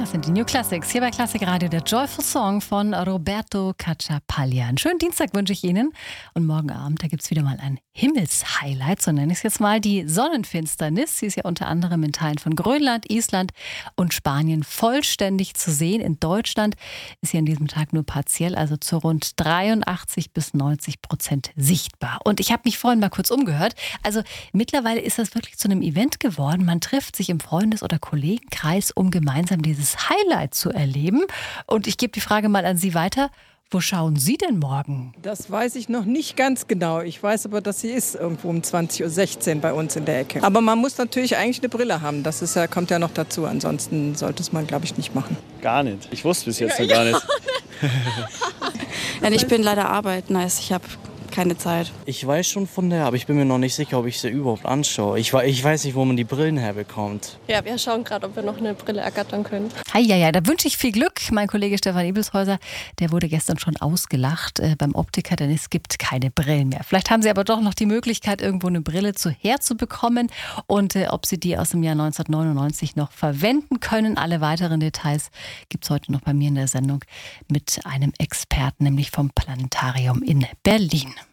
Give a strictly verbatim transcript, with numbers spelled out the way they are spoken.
Das sind die New Classics. Hier bei Klassik Radio, der Joyful Song von Roberto Cacciapaglia. Einen schönen Dienstag wünsche ich Ihnen. Und morgen Abend, da gibt es wieder mal ein Himmelshighlight, so nenne ich es jetzt mal, die Sonnenfinsternis. Sie ist ja unter anderem in Teilen von Grönland, Island und Spanien vollständig zu sehen. In Deutschland ist sie an diesem Tag nur partiell, also zu rund dreiundachtzig bis neunzig Prozent sichtbar. Und ich habe mich vorhin mal kurz umgehört. Also mittlerweile ist das wirklich zu einem Event geworden. Man trifft sich im Freundes- oder Kollegenkreis, um gemeinsam dieses Highlight zu erleben. Und ich gebe die Frage mal an Sie weiter. Wo schauen Sie denn morgen? Das weiß ich noch nicht ganz genau. Ich weiß aber, dass sie ist irgendwo um zwanzig Uhr sechzehn bei uns in der Ecke. Aber man muss natürlich eigentlich eine Brille haben. Das ist ja, kommt ja noch dazu. Ansonsten sollte es man, glaube ich, nicht machen. Gar nicht. Ich wusste bis jetzt noch gar nicht. Ja, ich bin leider arbeiten, heißt ich habe keine Zeit. Ich weiß schon von der, aber ich bin mir noch nicht sicher, ob ich sie überhaupt anschaue. Ich, ich weiß nicht, wo man die Brillen herbekommt. Ja, wir schauen gerade, ob wir noch eine Brille ergattern können. Ja, ja, da wünsche ich viel Glück. Mein Kollege Stefan Ebelshäuser, der wurde gestern schon ausgelacht äh, beim Optiker, denn es gibt keine Brillen mehr. Vielleicht haben Sie aber doch noch die Möglichkeit, irgendwo eine Brille zu herzubekommen und äh, ob Sie die aus dem Jahr neunzehnhundertneunundneunzig noch verwenden können. Alle weiteren Details gibt es heute noch bei mir in der Sendung mit einem Experten, nämlich vom Planetarium in Berlin.